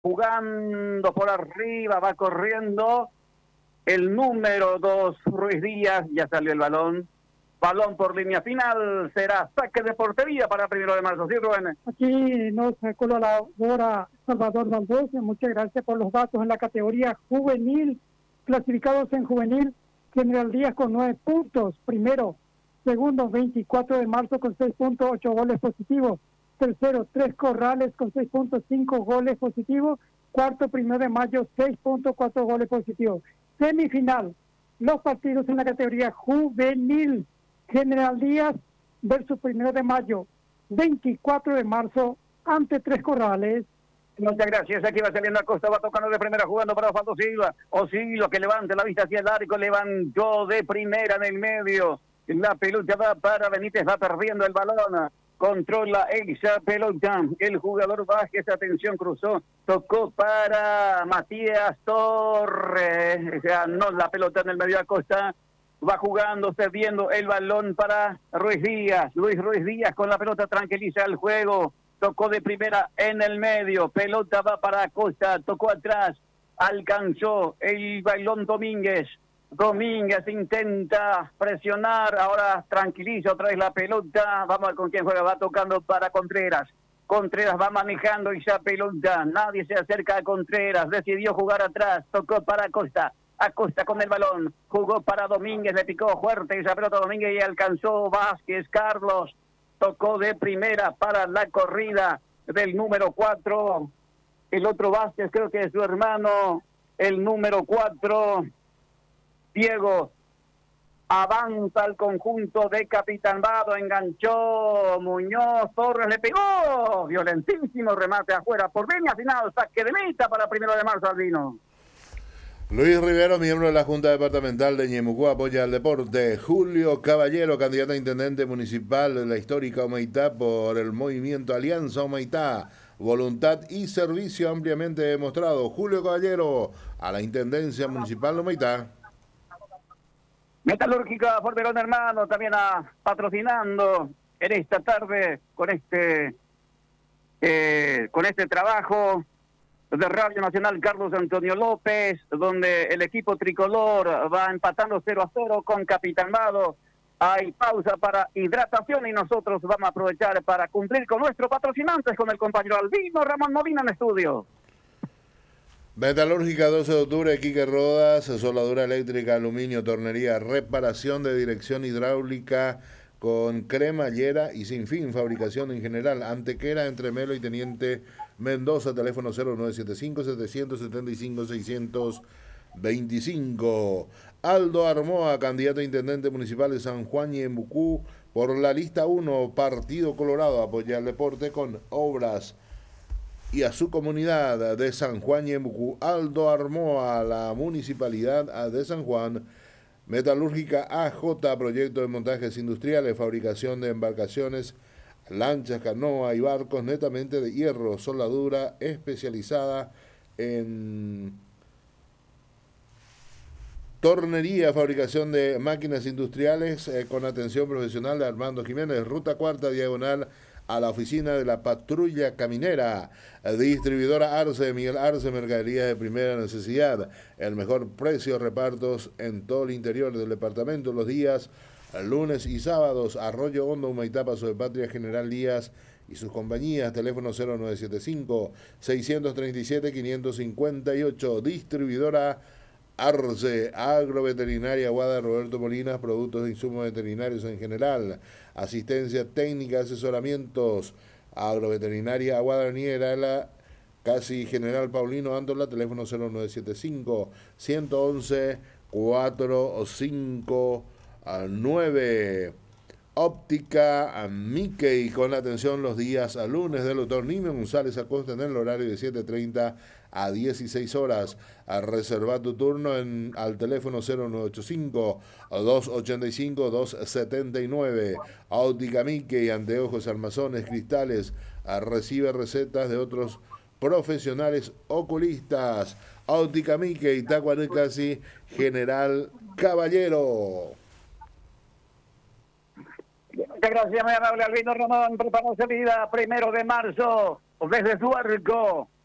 jugando por arriba, va corriendo el número 2, Ruiz Díaz, ya salió el balón. Balón por línea final, será saque de portería para 1 de marzo. ¿Sí, Rubén? Aquí nos colabora Salvador Valdés. Muchas gracias por los datos en la categoría juvenil. Clasificados en juvenil, General Díaz con 9 puntos. Primero. Segundo, 24 de marzo con 6 puntos, 8 goles positivos. Tercero, 3 Corrales con 6 puntos, 5 goles positivos. Cuarto, 1 de mayo, 6 puntos, 4 goles positivos. Semifinal, los partidos en la categoría juvenil. General Díaz versus 1 de mayo, 24 de marzo, ante 3 Corrales. Muchas gracias. Aquí va saliendo Acosta, va tocando de primera, jugando para Osvaldo Silva. Silva que levante la vista hacia el arco, levantó de primera en el medio. La pelota va para Benítez, va perdiendo el balón. Controla esa pelota. El jugador Vázquez, atención, cruzó. Tocó para Matías Torres. Ganó la pelota en el medio Acosta. Va jugando, cediendo el balón para Ruiz Díaz. Ruiz Díaz con la pelota tranquiliza el juego. Tocó de primera en el medio. Pelota va para Acosta. Tocó atrás. Alcanzó el balón Domínguez. Domínguez intenta presionar. Ahora tranquiliza otra vez la pelota. Vamos a ver con quién juega. Va tocando para Contreras. Contreras va manejando esa pelota. Nadie se acerca a Contreras. Decidió jugar atrás. Tocó para Acosta. Acosta con el balón, jugó para Domínguez, le picó fuerte esa pelota Domínguez y alcanzó Vázquez. Carlos tocó de primera para la corrida del número 4. El otro Vázquez, creo que es su hermano, el número 4. Diego avanza al conjunto de Capitán Vado, enganchó Muñoz, Torres le pegó, violentísimo remate afuera por línea final, saque de meta para 1 de marzo, Albino. Luis Rivero, miembro de la Junta Departamental de Ñemucú, apoya al deporte. Julio Caballero, candidato a intendente municipal de la histórica Humaitá por el movimiento Alianza Humaitá. Voluntad y servicio ampliamente demostrado. Julio Caballero, a la intendencia municipal de Humaitá. Metalúrgica Forberón Hermano, también patrocinando en esta tarde con este trabajo de Radio Nacional Carlos Antonio López, donde el equipo tricolor va empatando 0-0 con Capitán Vado. Hay pausa para hidratación y nosotros vamos a aprovechar para cumplir con nuestros patrocinantes, con el compañero Albino Ramón Molina en estudio. Metalúrgica 12 de octubre, Quique Rodas, soldadura eléctrica, aluminio, tornería, reparación de dirección hidráulica con cremallera y sin fin, fabricación en general. Antequera, entre Melo y Teniente Mendoza, teléfono 0975-775-625. Aldo Armoa, candidato a intendente municipal de San Juan y Embucú, por la lista 1, Partido Colorado, apoya el deporte con obras y a su comunidad de San Juan y Embucú. Aldo Armoa, la municipalidad de San Juan. Metalúrgica AJ, proyecto de montajes industriales, fabricación de embarcaciones, lanchas, canoa y barcos netamente de hierro, soldadura especializada en tornería, fabricación de máquinas industriales con atención profesional de Armando Jiménez, ruta 4, diagonal a la oficina de la patrulla caminera. Distribuidora Arce, Miguel Arce, mercadería de primera necesidad, el mejor precio, repartos en todo el interior del departamento, los días lunes y sábados. Arroyo Hondo, Humaitá, Paso de Patria, General Díaz y sus compañías, teléfono 0975-637-558, distribuidora Arce, agroveterinaria Guada, Roberto Molinas, productos de insumos veterinarios en general, asistencia técnica, asesoramientos, agroveterinaria Aguada Niera, la casi General Paulino Antola, teléfono 0975-111-459. Óptica Mickey, con atención los días a lunes, del doctor Nimio González Acosta, en el horario de 7:30 a 16 horas. A reservar tu turno al teléfono 0985-285-279. Óptica Mickey, anteojos, armazones, cristales. Recibe recetas de otros profesionales oculistas. Óptica Mickey, Tacuarecasi, General Caballero. Muchas gracias, muy amable Albino Ramón. Prepara salida 1 de marzo desde su arco.